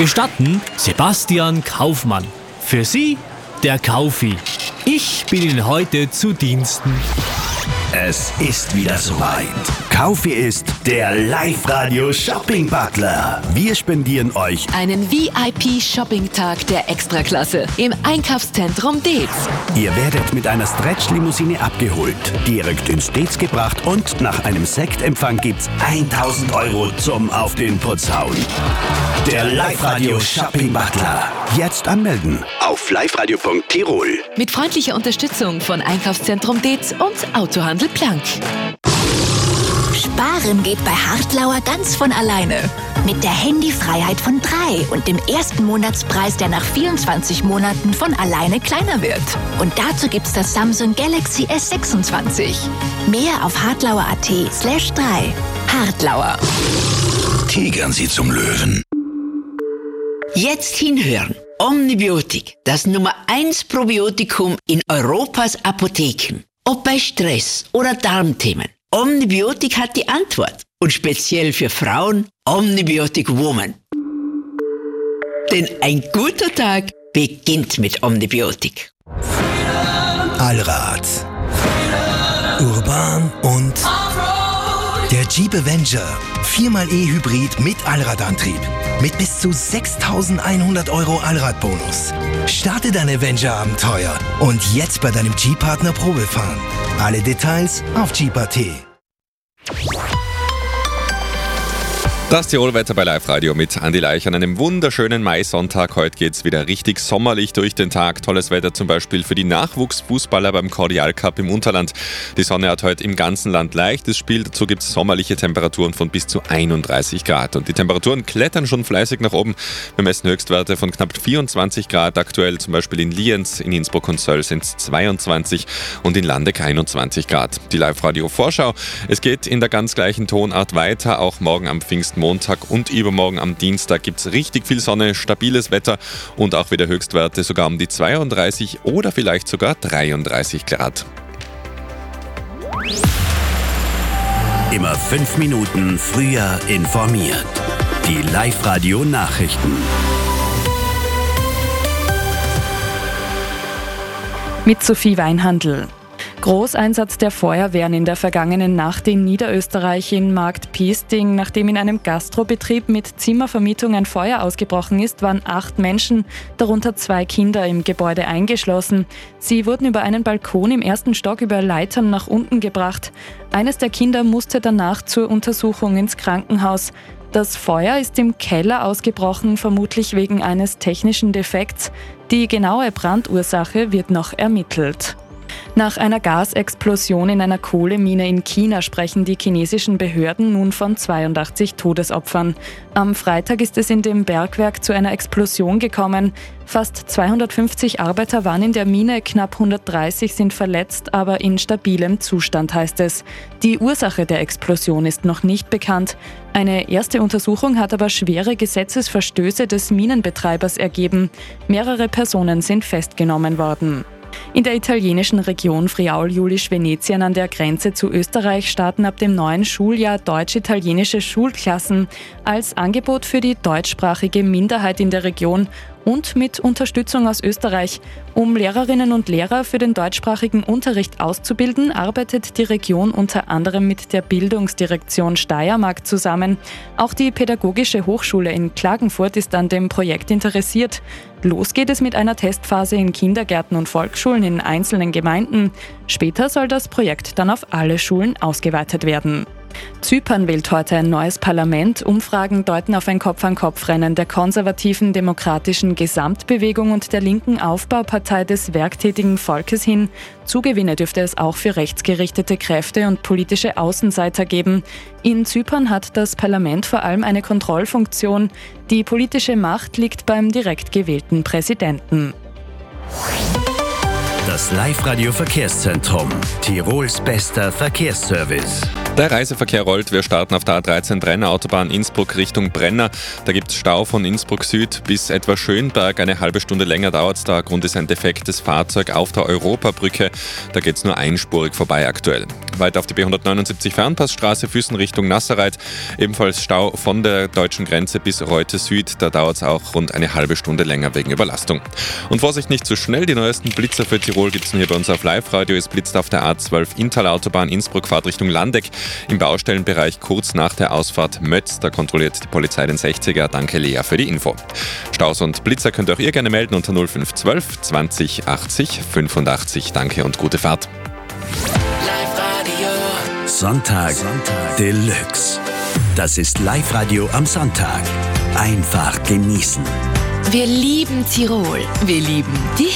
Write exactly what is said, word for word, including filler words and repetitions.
Gestatten Sebastian Kaufmann. Für Sie der Kaufi. Ich bin Ihnen heute zu Diensten. Es ist wieder soweit. Kaufi ist der Live-Radio-Shopping-Butler. Wir spendieren euch einen V I P-Shopping-Tag der Extraklasse im Einkaufszentrum Deetz. Ihr werdet mit einer Stretch-Limousine abgeholt, direkt ins Deetz gebracht und nach einem Sektempfang gibt's tausend Euro zum Auf den Putz hauen. Der Live-Radio-Shopping-Butler. Jetzt anmelden auf liveradio punkt tirol. Mit freundlicher Unterstützung von Einkaufszentrum Deetz und Autohandel Plank. Sparen geht bei Hartlauer ganz von alleine. Mit der Handyfreiheit von drei und dem ersten Monatspreis, der nach vierundzwanzig Monaten von alleine kleiner wird. Und dazu gibt's das Samsung Galaxy S sechsundzwanzig. Mehr auf hartlauer.at slash drei. Hartlauer. Tigern Sie zum Löwen. Jetzt hinhören. Omnibiotik, das Nummer eins Probiotikum in Europas Apotheken. Ob bei Stress oder Darmthemen. Omnibiotik hat die Antwort. Und speziell für Frauen Omnibiotik Woman. Denn ein guter Tag beginnt mit Omnibiotik. Allrad. Urban und der Jeep Avenger. viermal E-Hybrid mit Allradantrieb. Mit bis zu sechstausendeinhundert Euro Allradbonus. Starte dein Avenger-Abenteuer und jetzt bei deinem Jeep-Partner Probe fahren. Alle Details auf jeep punkt at. Das Tirolwetter bei Live Radio mit Andi Leich an einem wunderschönen Maisonntag. Heute geht es wieder richtig sommerlich durch den Tag. Tolles Wetter zum Beispiel für die Nachwuchsfußballer beim Cordial Cup im Unterland. Die Sonne hat heute im ganzen Land leichtes Spiel. Dazu gibt es sommerliche Temperaturen von bis zu einunddreißig Grad. Und die Temperaturen klettern schon fleißig nach oben. Wir messen Höchstwerte von knapp vierundzwanzig Grad aktuell. Zum Beispiel in Lienz, in Innsbruck und Söll sind es zweiundzwanzig und in Landeck einundzwanzig Grad. Die Live Radio Vorschau. Es geht in der ganz gleichen Tonart weiter. Auch morgen am Pfingstmontag und übermorgen am Dienstag gibt es richtig viel Sonne, stabiles Wetter und auch wieder Höchstwerte sogar um die zweiunddreißig oder vielleicht sogar dreiunddreißig Grad. Immer fünf Minuten früher informiert. Die Live-Radio-Nachrichten. Mit Sophie Weinhandl. Großeinsatz der Feuerwehren in der vergangenen Nacht in Niederösterreich in Markt Piesting. Nachdem in einem Gastrobetrieb mit Zimmervermietung ein Feuer ausgebrochen ist, waren acht Menschen, darunter zwei Kinder, im Gebäude eingeschlossen. Sie wurden über einen Balkon im ersten Stock über Leitern nach unten gebracht. Eines der Kinder musste danach zur Untersuchung ins Krankenhaus. Das Feuer ist im Keller ausgebrochen, vermutlich wegen eines technischen Defekts. Die genaue Brandursache wird noch ermittelt. Nach einer Gasexplosion in einer Kohlemine in China sprechen die chinesischen Behörden nun von zweiundachtzig Todesopfern. Am Freitag ist es in dem Bergwerk zu einer Explosion gekommen. Fast zweihundertfünfzig Arbeiter waren in der Mine, knapp hundertdreißig sind verletzt, aber in stabilem Zustand, heißt es. Die Ursache der Explosion ist noch nicht bekannt. Eine erste Untersuchung hat aber schwere Gesetzesverstöße des Minenbetreibers ergeben. Mehrere Personen sind festgenommen worden. In der italienischen Region Friaul-Julisch-Venetien an der Grenze zu Österreich starten ab dem neuen Schuljahr deutsch-italienische Schulklassen als Angebot für die deutschsprachige Minderheit in der Region und mit Unterstützung aus Österreich. Um Lehrerinnen und Lehrer für den deutschsprachigen Unterricht auszubilden, arbeitet die Region unter anderem mit der Bildungsdirektion Steiermark zusammen. Auch die Pädagogische Hochschule in Klagenfurt ist an dem Projekt interessiert. Los geht es mit einer Testphase in Kindergärten und Volksschulen in einzelnen Gemeinden. Später soll das Projekt dann auf alle Schulen ausgeweitet werden. Zypern wählt heute ein neues Parlament. Umfragen deuten auf ein Kopf-an-Kopf-Rennen der konservativen Demokratischen Gesamtbewegung und der linken Aufbaupartei des werktätigen Volkes hin. Zugewinne dürfte es auch für rechtsgerichtete Kräfte und politische Außenseiter geben. In Zypern hat das Parlament vor allem eine Kontrollfunktion. Die politische Macht liegt beim direkt gewählten Präsidenten. Das Live-Radio Verkehrszentrum. Tirols bester Verkehrsservice. Der Reiseverkehr rollt. Wir starten auf der A dreizehn Brenner-Autobahn Innsbruck Richtung Brenner. Da gibt es Stau von Innsbruck Süd bis etwa Schönberg. Eine halbe Stunde länger dauert es da. Grund ist ein defektes Fahrzeug auf der Europabrücke. Da geht es nur einspurig vorbei aktuell. Weiter auf die B hundertneunundsiebzig Fernpassstraße Füssen Richtung Nasserreit. Ebenfalls Stau von der deutschen Grenze bis Reute Süd. Da dauert es auch rund eine halbe Stunde länger wegen Überlastung. Und Vorsicht, nicht zu schnell. Die neuesten Blitzer für Tirol gibt es hier bei uns auf Live-Radio. Es blitzt auf der A zwölf Inntal-Autobahn Innsbruck Fahrt Richtung Landeck. Im Baustellenbereich kurz nach der Ausfahrt Mötz. Da kontrolliert die Polizei den sechziger. Danke Lea für die Info. Staus und Blitzer könnt auch ihr gerne melden unter null fünf zwölf zwanzig achtzig fünfundachtzig. Danke und gute Fahrt. Sonntag, Sonntag Deluxe. Das ist Live-Radio am Sonntag. Einfach genießen. Wir lieben Tirol. Wir lieben die